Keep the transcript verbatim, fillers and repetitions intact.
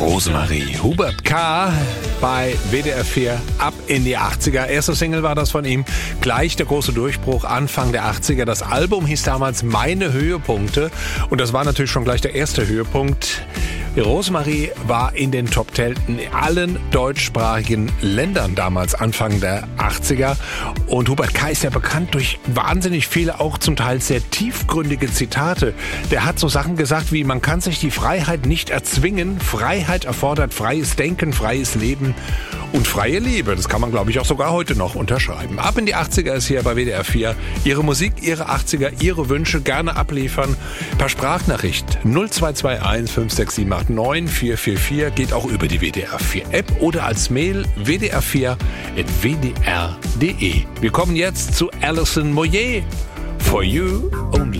Rosemarie. Hubert K. bei W D R vier ab in die achtziger. Erste Single war das von ihm. Gleich der große Durchbruch Anfang der achtziger. Das Album hieß damals Meine Höhepunkte. Und das war natürlich schon gleich der erste Höhepunkt. Rosemarie war in den Top Ten in allen deutschsprachigen Ländern damals, Anfang der achtziger. Und Hubert K. ist ja bekannt durch wahnsinnig viele, auch zum Teil sehr tiefgründige Zitate. Der hat so Sachen gesagt wie: Man kann sich die Freiheit nicht erzwingen. Freiheit erfordert freies Denken, freies Leben und freie Liebe. Das kann man, glaube ich, auch sogar heute noch unterschreiben. Ab in die achtziger ist hier bei W D R vier. Ihre Musik, Ihre achtziger, Ihre Wünsche gerne abliefern. Per Sprachnachricht null zwei zwei eins fünf sechs sieben acht neun vier vier vier. Geht auch über die W D R vier App oder als Mail w d r vier at w d r punkt d e. Wir kommen jetzt zu Alison Moyet. For You Only.